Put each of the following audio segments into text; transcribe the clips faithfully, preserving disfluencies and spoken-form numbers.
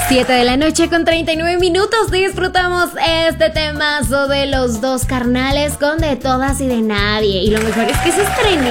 siete de la noche con treinta y nueve minutos. Disfrutamos este temazo de los dos carnales con De Todas y de Nadie. Y lo mejor es que es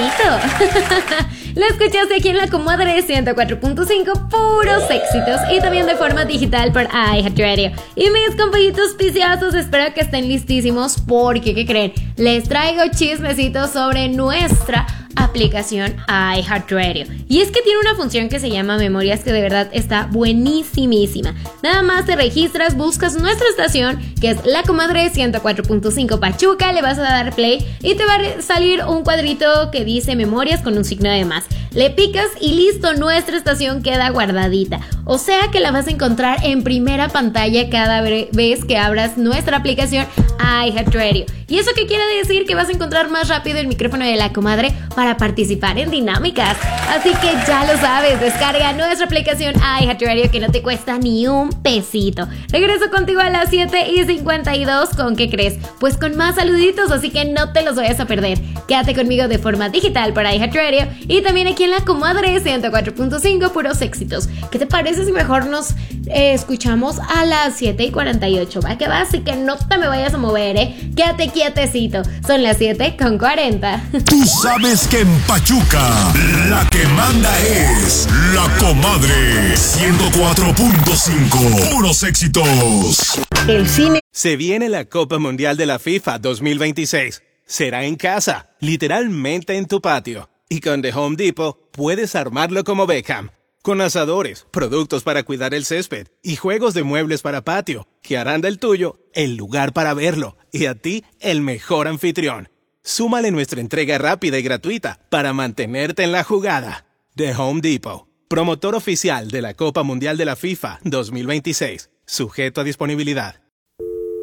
estrenito. Lo escuchaste aquí en La Comadre ciento cuatro punto cinco, puros éxitos. Y también de forma digital por iHeartRadio. Y mis compañitos piciosos, espero que estén listísimos porque, ¿qué creen? Les traigo chismecitos sobre nuestra aplicación iHeartRadio. Y es que tiene una función que se llama Memorias que de verdad está buenísimísima. Nada más te registras, buscas nuestra estación, que es La Comadre ciento cuatro punto cinco Pachuca, le vas a dar play y te va a salir un cuadrito que dice Memorias con un signo de más. Le picas y listo, nuestra estación queda guardadita. O sea que la vas a encontrar en primera pantalla cada vez que abras nuestra aplicación iHeartRadio. ¿Y eso qué quiere decir? Que vas a encontrar más rápido el micrófono de La Comadre para participar en dinámicas. Así que ya lo sabes, descarga nuestra aplicación iHeartRadio que no te cuesta ni un pesito. Regreso contigo a las siete y cincuenta y dos. ¿Con qué crees? Pues con más saluditos, así que no te los vayas a perder. Quédate conmigo de forma digital para iHeartRadio y también aquí en La Comadre ciento cuatro punto cinco, puros éxitos. ¿Qué te parece si mejor nos eh, escuchamos a las siete y cuarenta y ocho? Va que va, así que no te me vayas a mover, ¿eh? Quédate quietecito. Son las siete con cuarenta. Tú sabes que en Pachuca la que manda es La Comadre ciento cuatro punto cinco, puros éxitos. El cine. Se viene la Copa Mundial de la FIFA dos mil veintiséis. Será en casa, literalmente en tu patio. Y con The Home Depot puedes armarlo como Beckham. Con asadores, productos para cuidar el césped y juegos de muebles para patio, que harán del tuyo el lugar para verlo y a ti el mejor anfitrión. Súmale nuestra entrega rápida y gratuita para mantenerte en la jugada. The Home Depot, promotor oficial de la Copa Mundial de la FIFA dos mil veintiséis, sujeto a disponibilidad.